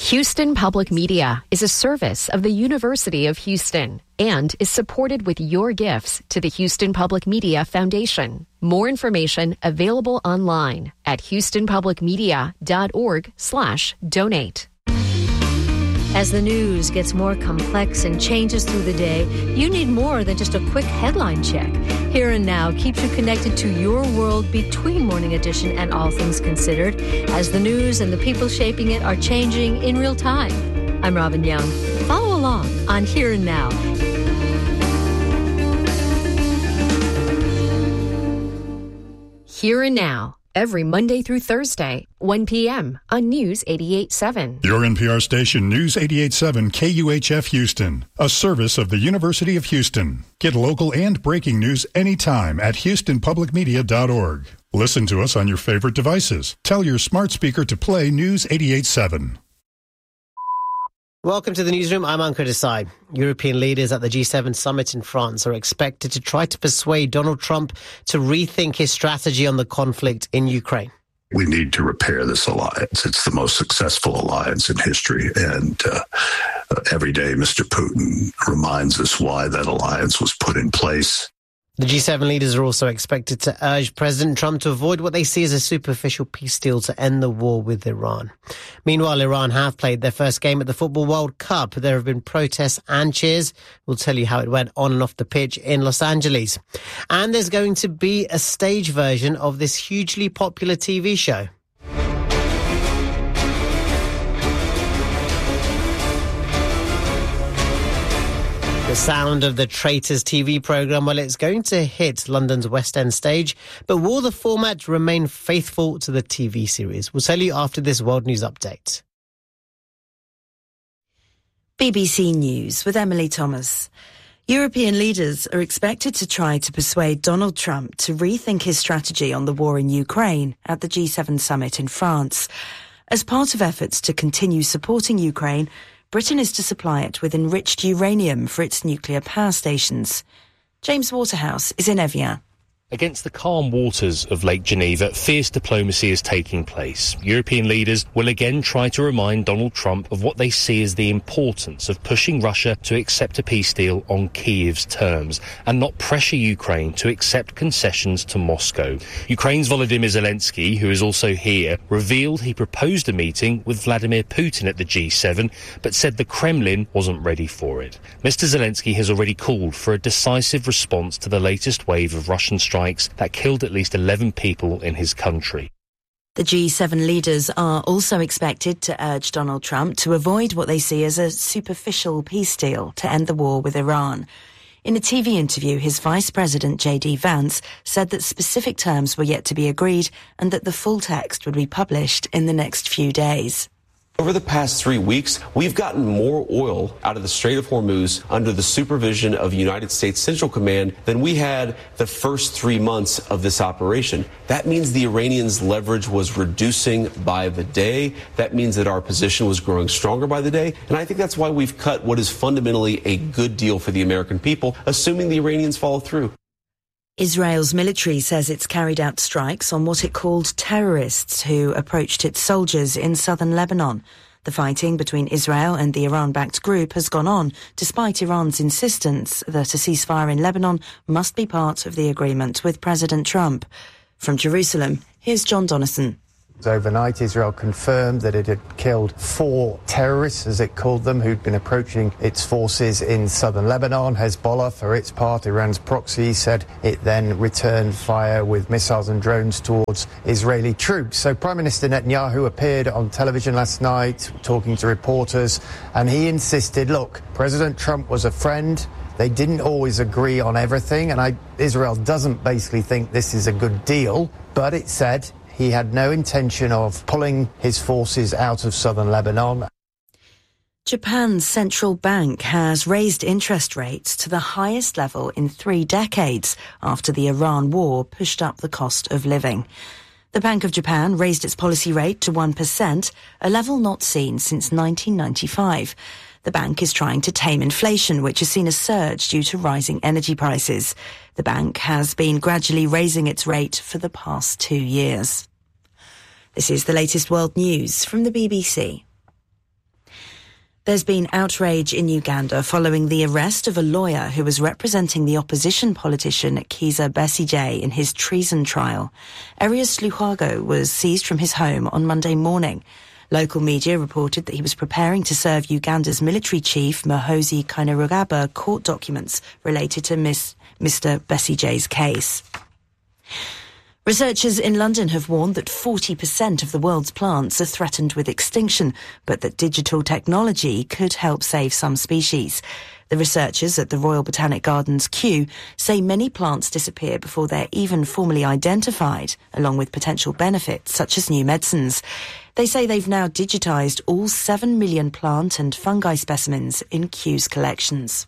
Houston Public Media is a service of the University of Houston and is supported with your gifts to the Houston Public Media Foundation. More information available online at houstonpublicmedia.org/donate. As the news gets more complex and changes through the day, you need more than just a quick headline check. Here and Now keeps you connected to your world between Morning Edition and All Things Considered, as the news and the people shaping it are changing in real time. I'm Robin Young. Follow along on Here and Now. Here and Now, every Monday through Thursday, 1 p.m. on News 88.7. Your NPR station, News 88.7 KUHF Houston, a service of the University of Houston. Get local and breaking news anytime at houstonpublicmedia.org. Listen to us on your favorite devices. Tell your smart speaker to play News 88.7. Welcome to the newsroom. I'm Ankur Desai. European leaders at the G7 summit in France are expected to try to persuade Donald Trump to rethink his strategy on the conflict in Ukraine. We need to repair this alliance. It's the most successful alliance in history. And every day, Mr. Putin reminds us why that alliance was put in place. The G7 leaders are also expected to urge President Trump to avoid what they see as a superficial peace deal to end the war with Iran. Meanwhile, Iran have played their first game at the Football World Cup. There have been protests and cheers. We'll tell you how it went on and off the pitch in Los Angeles. And there's going to be a stage version of this hugely popular TV show. The sound of the Traitors TV programme, well, it's going to hit London's West End stage, but will the format remain faithful to the TV series? We'll tell you after this World News Update. BBC News with Emily Thomas. European leaders are expected to try to persuade Donald Trump to rethink his strategy on the war in Ukraine at the G7 summit in France. As part of efforts to continue supporting Ukraine, Britain is to supply it with enriched uranium for its nuclear power stations. James Waterhouse is in Evian. Against the calm waters of Lake Geneva, fierce diplomacy is taking place. European leaders will again try to remind Donald Trump of what they see as the importance of pushing Russia to accept a peace deal on Kyiv's terms and not pressure Ukraine to accept concessions to Moscow. Ukraine's Volodymyr Zelensky, who is also here, revealed he proposed a meeting with Vladimir Putin at the G7, but said the Kremlin wasn't ready for it. Mr. Zelensky has already called for a decisive response to the latest wave of Russian strikes that killed at least 11 people in his country. The G7 leaders are also expected to urge Donald Trump to avoid what they see as a superficial peace deal to end the war with Iran. In a TV interview, his Vice President J.D. Vance said that specific terms were yet to be agreed and that the full text would be published in the next few days. Over the past 3 weeks, we've gotten more oil out of the Strait of Hormuz under the supervision of United States Central Command than we had the first 3 months of this operation. That means the Iranians' leverage was reducing by the day. That means that our position was growing stronger by the day. And I think that's why we've cut what is fundamentally a good deal for the American people, assuming the Iranians follow through. Israel's military says it's carried out strikes on what it called terrorists who approached its soldiers in southern Lebanon. The fighting between Israel and the Iran-backed group has gone on, despite Iran's insistence that a ceasefire in Lebanon must be part of the agreement with President Trump. From Jerusalem, here's John Donison. Overnight, Israel confirmed that it had killed 4 terrorists, as it called them, who'd been approaching its forces in southern Lebanon. Hezbollah, for its part, Iran's proxy, said it then returned fire with missiles and drones towards Israeli troops. So Prime Minister Netanyahu appeared on television last night talking to reporters, and he insisted, look, President Trump was a friend. They didn't always agree on everything, and Israel doesn't basically think this is a good deal, but it said he had no intention of pulling his forces out of southern Lebanon. Japan's central bank has raised interest rates to the highest level in 3 decades after the Iran war pushed up the cost of living. The Bank of Japan raised its policy rate to 1%, a level not seen since 1995. The bank is trying to tame inflation, which has seen a surge due to rising energy prices. The bank has been gradually raising its rate for the past 2 years. This is the latest world news from the BBC. There's been outrage in Uganda following the arrest of a lawyer who was representing the opposition politician Kizza Besigye in his treason trial. Erias Lukwago was seized from his home on Monday morning. Local media reported that he was preparing to serve Uganda's military chief Muhoozi Kainerugaba court documents related to Mr. Besigye's case. Researchers in London have warned that 40% of the world's plants are threatened with extinction, but that digital technology could help save some species. The researchers at the Royal Botanic Gardens, Kew, say many plants disappear before they're even formally identified, along with potential benefits such as new medicines. They say they've now digitised all 7 million plant and fungi specimens in Kew's collections.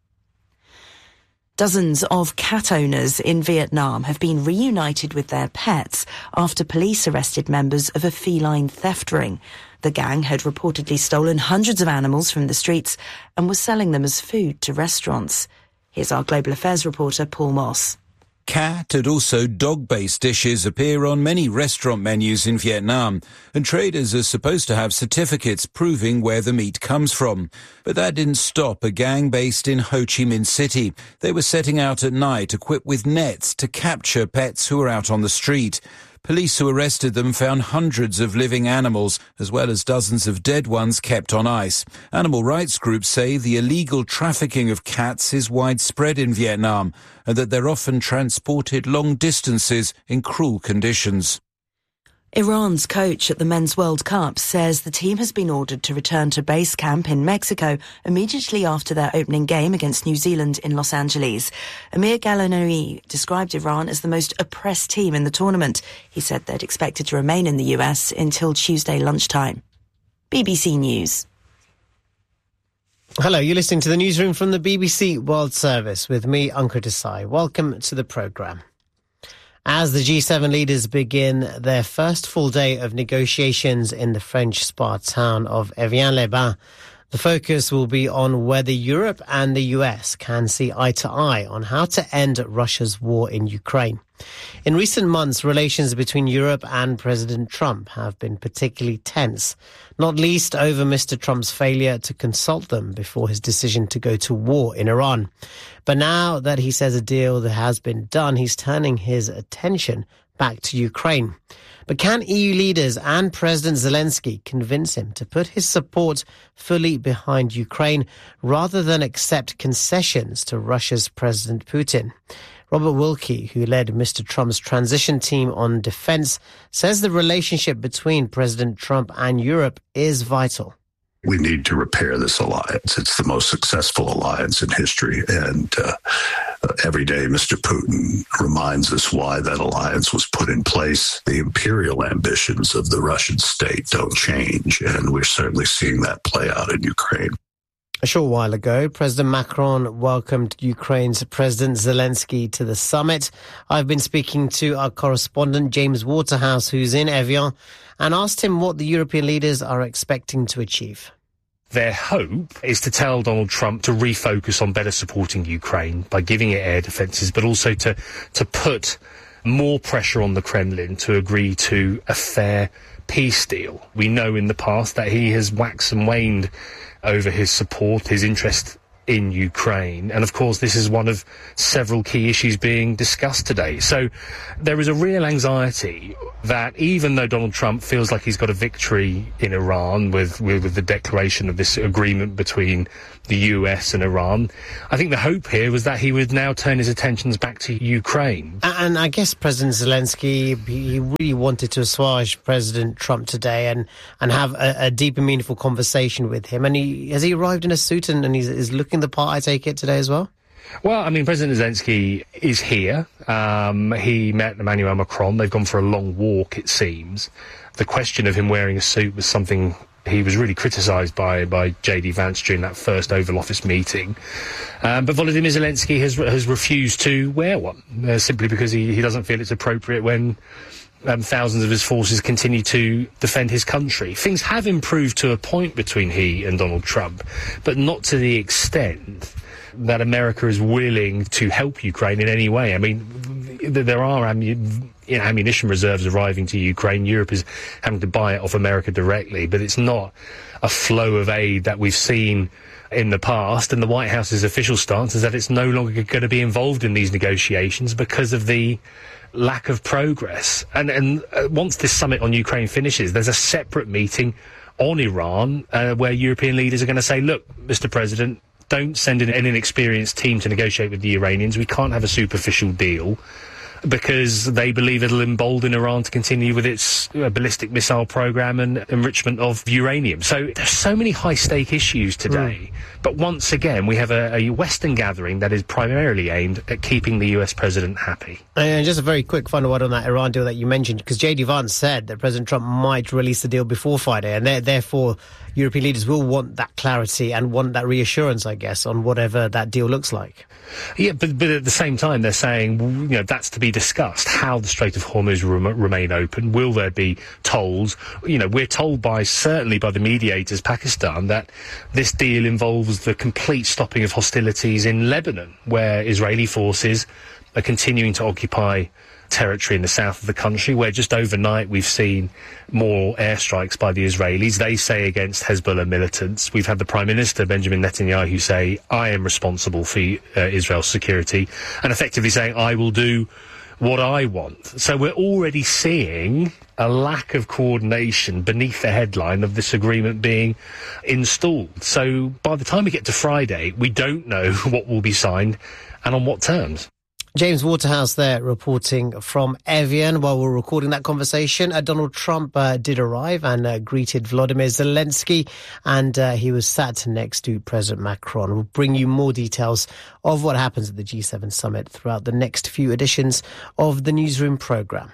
Dozens of cat owners in Vietnam have been reunited with their pets after police arrested members of a feline theft ring. The gang had reportedly stolen hundreds of animals from the streets and was selling them as food to restaurants. Here's our Global Affairs reporter, Paul Moss. Cat and also dog-based dishes appear on many restaurant menus in Vietnam, and traders are supposed to have certificates proving where the meat comes from. But that didn't stop a gang based in Ho Chi Minh City. They were setting out at night equipped with nets to capture pets who were out on the street. Police who arrested them found hundreds of living animals, as well as dozens of dead ones kept on ice. Animal rights groups say the illegal trafficking of cats is widespread in Vietnam, and that they're often transported long distances in cruel conditions. Iran's coach at the Men's World Cup says the team has been ordered to return to base camp in Mexico immediately after their opening game against New Zealand in Los Angeles. Amir Galanoui described Iran as the most oppressed team in the tournament. He said they'd expected to remain in the US until Tuesday lunchtime. BBC News. Hello, you're listening to the newsroom from the BBC World Service with me, Ankur Desai. Welcome to the programme. As the G7 leaders begin their first full day of negotiations in the French spa town of Evian-les-Bains, the focus will be on whether Europe and the US can see eye to eye on how to end Russia's war in Ukraine. In recent months, relations between Europe and President Trump have been particularly tense, not least over Mr. Trump's failure to consult them before his decision to go to war in Iran. But now that he says a deal that has been done, he's turning his attention back to Ukraine. But can EU leaders and President Zelensky convince him to put his support fully behind Ukraine rather than accept concessions to Russia's President Putin? Robert Wilkie, who led Mr. Trump's transition team on defense, says the relationship between President Trump and Europe is vital. We need to repair this alliance. It's the most successful alliance in history. And every day, Mr. Putin reminds us why that alliance was put in place. The imperial ambitions of the Russian state don't change. And we're certainly seeing that play out in Ukraine. A short while ago, President Macron welcomed Ukraine's President Zelensky to the summit. I've been speaking to our correspondent, James Waterhouse, who's in Evian, and asked him what the European leaders are expecting to achieve. Their hope is to tell Donald Trump to refocus on better supporting Ukraine by giving it air defences, but also to put more pressure on the Kremlin to agree to a fair peace deal. We know in the past that he has waxed and waned over his support, his interest in Ukraine. And of course, this is one of several key issues being discussed today. So there is a real anxiety that even though Donald Trump feels like he's got a victory in Iran with the declaration of this agreement between the US and Iran, I think the hope here was that he would now turn his attentions back to Ukraine. And I guess President Zelensky, he really wanted to assuage President Trump today and have a deep and meaningful conversation with him. And has he arrived in a suit and he's looking the part, I take it, today as well? Well, I mean, President Zelensky is here. He met Emmanuel Macron. They've gone for a long walk, it seems. The question of him wearing a suit was something he was really criticised by J.D. Vance during that first Oval Office meeting. But Volodymyr Zelensky has refused to wear one, simply because he doesn't feel it's appropriate when thousands of his forces continue to defend his country. Things have improved to a point between he and Donald Trump, but not to the extent that America is willing to help Ukraine in any way. I mean, there are ammunition reserves arriving to Ukraine. Europe is having to buy it off America directly, but it's not a flow of aid that we've seen in the past. And the White House's official stance is that it's no longer going to be involved in these negotiations because of the lack of progress. And once this summit on Ukraine finishes, there's a separate meeting on Iran where European leaders are going to say, look, Mr. President, don't send in an inexperienced team to negotiate with the Iranians. We can't have a superficial deal, because they believe it'll embolden Iran to continue with its ballistic missile program and enrichment of uranium. So there's so many high-stake issues today. But once again, we have a Western gathering that is primarily aimed at keeping the US president happy. And just a very quick final word on that Iran deal that you mentioned, because J.D. Vance said that President Trump might release the deal before Friday, and therefore European leaders will want that clarity and want that reassurance, I guess, on whatever that deal looks like. Yeah, but at the same time, they're saying, that's to be discussed, how the Strait of Hormuz remain open. Will there be tolls? We're told certainly by the mediators, Pakistan, that this deal involves the complete stopping of hostilities in Lebanon, where Israeli forces are continuing to occupy territory in the south of the country, where just overnight we've seen more airstrikes by the Israelis. They say against Hezbollah militants. We've had the Prime Minister, Benjamin Netanyahu, say, I am responsible for Israel's security, and effectively saying, I will do what I want. So we're already seeing a lack of coordination beneath the headline of this agreement being installed. So by the time we get to Friday, we don't know what will be signed and on what terms. James Waterhouse there reporting from Evian. While we're recording that conversation, Donald Trump did arrive and greeted Volodymyr Zelensky, and he was sat next to President Macron. We'll bring you more details of what happens at the G7 summit throughout the next few editions of the Newsroom programme.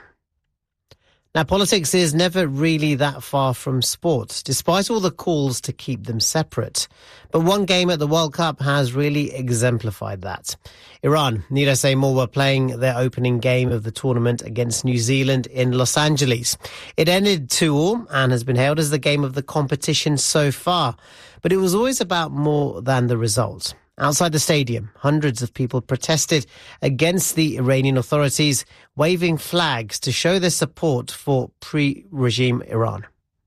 Now, politics is never really that far from sport, despite all the calls to keep them separate. But one game at the World Cup has really exemplified that. Iran, need I say more, were playing their opening game of the tournament against New Zealand in Los Angeles. It ended 2-2 and has been hailed as the game of the competition so far. But it was always about more than the result. Outside the stadium, hundreds of people protested against the Iranian authorities, waving flags to show their support for pre-regime Iran.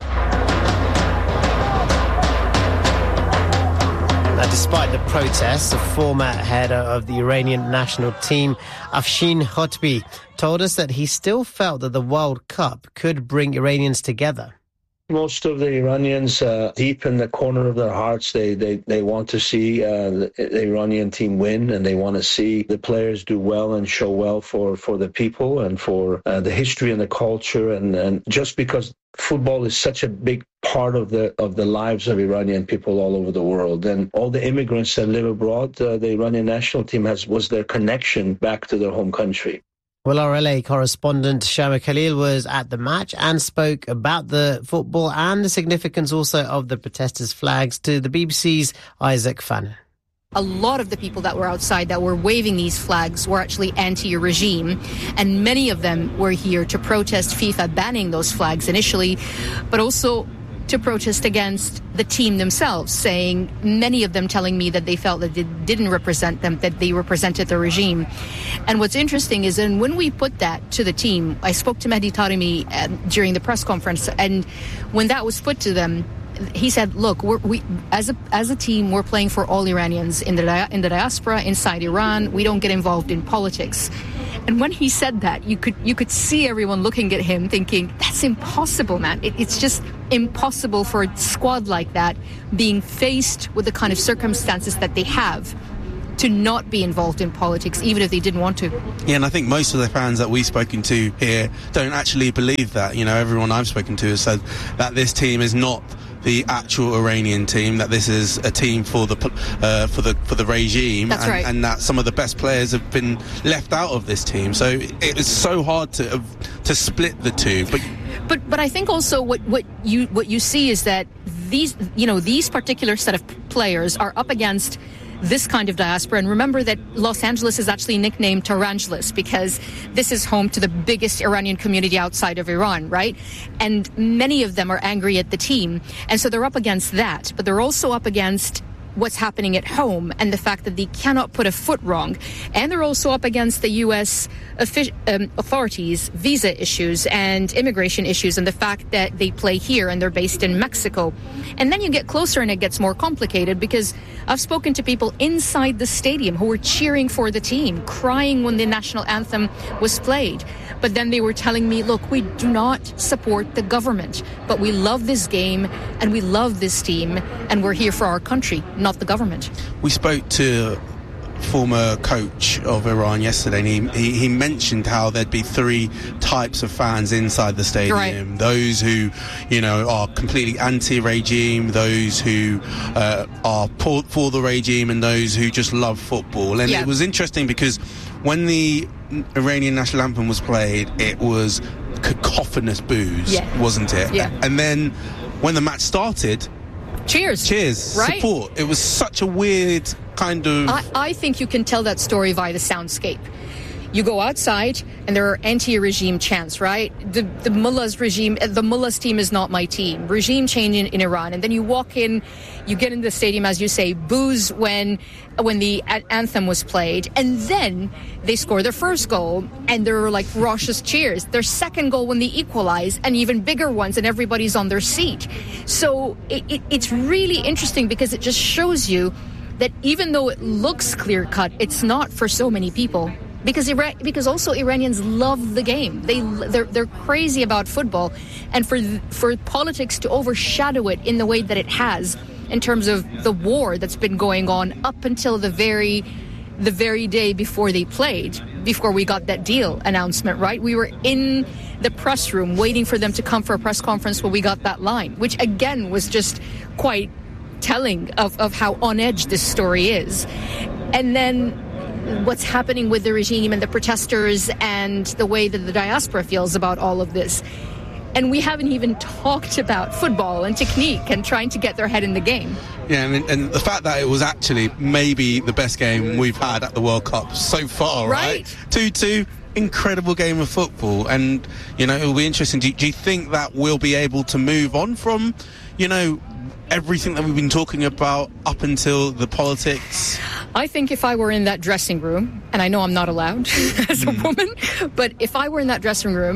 Now, despite the protests, the former head of the Iranian national team, Afshin Khotbi, told us that he still felt that the World Cup could bring Iranians together. Most of the Iranians, deep in the corner of their hearts, they want to see the Iranian team win, and they want to see the players do well and show well for the people and for the history and the culture. And just because football is such a big part of the lives of Iranian people all over the world, and all the immigrants that live abroad, the Iranian national team was their connection back to their home country. Well, our LA correspondent Shama Khalil was at the match and spoke about the football and the significance also of the protesters' flags to the BBC's Isaac Fannin. A lot of the people that were outside that were waving these flags were actually anti-regime, and many of them were here to protest FIFA banning those flags initially, but also to protest against the team themselves, saying, many of them telling me that they felt that they didn't represent them, that they represented the regime. And what's interesting is, and when we put that to the team, I spoke to Mehdi Taremi during the press conference, and when that was put to them, he said, look, we as a team, we're playing for all Iranians in the diaspora, inside Iran. We don't get involved in politics. And when he said that, you could see everyone looking at him thinking, that's impossible, man. It's just impossible for a squad like that, being faced with the kind of circumstances that they have, to not be involved in politics, even if they didn't want to. Yeah, and I think most of the fans that we've spoken to here don't actually believe that. Everyone I've spoken to has said that this team is not the actual Iranian team, that this is a team for the regime. That's right. And that some of the best players have been left out of this team. So it's so hard to split the two. But I think also what you see is that these particular set of players are up against this kind of diaspora. And remember that Los Angeles is actually nicknamed Tehrangeles because this is home to the biggest Iranian community outside of Iran, right? And many of them are angry at the team. And so they're up against that. But they're also up against what's happening at home and the fact that they cannot put a foot wrong. And they're also up against the U.S. authorities' visa issues and immigration issues and the fact that they play here and they're based in Mexico. And then you get closer and it gets more complicated because I've spoken to people inside the stadium who were cheering for the team, crying when the national anthem was played. But then they were telling me, look, we do not support the government, but we love this game and we love this team and we're here for our country, not the government. We spoke to former coach of Iran yesterday, and he mentioned how there'd be three types of fans inside the stadium. Right. Those who, are completely anti-regime, those who are for the regime, and those who just love football. And It was interesting because when the Iranian national anthem was played, it was cacophonous boos, wasn't it? Yeah. And then when the match started, cheers, right? Support. It was such a weird kind of... I think you can tell that story via the soundscape. You go outside and there are anti-regime chants, right? The mullah's regime, the mullah's team is not my team. Regime change in Iran. And then you walk in, you get in the stadium, as you say, boos when the anthem was played. And then they score their first goal and there are like raucous cheers. Their second goal when they equalize, and even bigger ones, and everybody's on their seat. So it's really interesting because it just shows you that even though it looks clear-cut, it's not for so many people. Because also Iranians love the game. They're crazy about football, and for politics to overshadow it in the way that it has, in terms of the war that's been going on up until the very day before they played, before we got that deal announcement, right? We were in the press room waiting for them to come for a press conference when we got that line, which again was just quite telling of how on edge this story is. And then what's happening with the regime and the protesters and the way that the diaspora feels about all of this. And we haven't even talked about football and technique and trying to get their head in the game. Yeah, and the fact that it was actually maybe the best game we've had at the World Cup so far, right? 2-2, incredible game of football. And, it'll be interesting. Do you think that we'll be able to move on from, everything that we've been talking about up until the politics? I think if I were in that dressing room, and I know I'm not allowed as a woman, but if I were in that dressing room,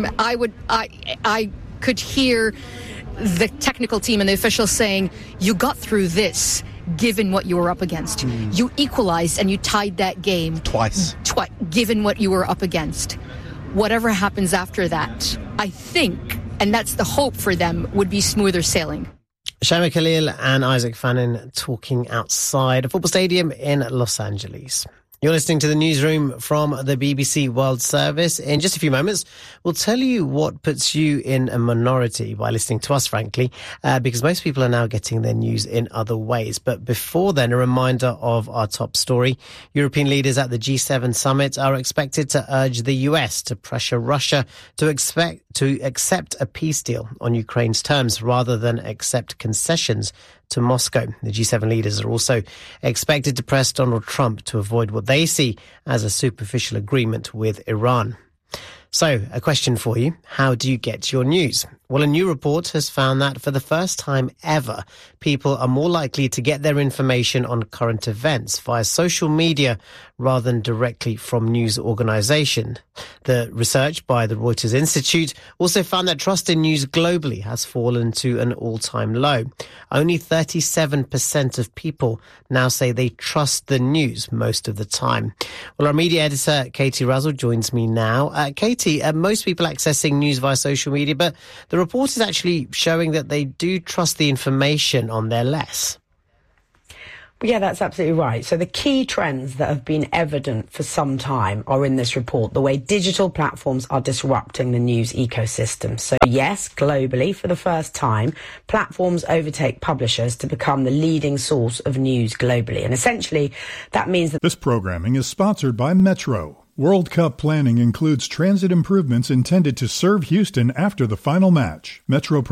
I could hear the technical team and the officials saying, you got through this given what you were up against. You equalized and you tied that game. Twice. Given what you were up against. Whatever happens after that, I think, and that's the hope for them, would be smoother sailing. Shama Khalil and Isaac Fannin talking outside a football stadium in Los Angeles. You're listening to the newsroom from the BBC World Service. In just a few moments, we'll tell you what puts you in a minority by listening to us, frankly, because most people are now getting their news in other ways. But before then, a reminder of our top story. European leaders at the G7 summit are expected to urge the US to pressure Russia to accept a peace deal on Ukraine's terms rather than accept concessions to Moscow. The G7 leaders are also expected to press Donald Trump to avoid what they see as a superficial agreement with Iran. So, a question for you. How do you get your news? Well, a new report has found that for the first time ever, people are more likely to get their information on current events via social media rather than directly from news organisations. The research by the Reuters Institute also found that trust in news globally has fallen to an all-time low. Only 37% of people now say they trust the news most of the time. Well, our media editor, Katie Razzle, joins me now. Katie, most people accessing news via social media, but the report is actually showing that they do trust the information on there less. Yeah, that's absolutely right. So the key trends that have been evident for some time are in this report, the way digital platforms are disrupting the news ecosystem. So yes, globally, for the first time, platforms overtake publishers to become the leading source of news globally. And essentially, that means that... This programming is sponsored by Metro. World Cup planning includes transit improvements intended to serve Houston after the final match. Metro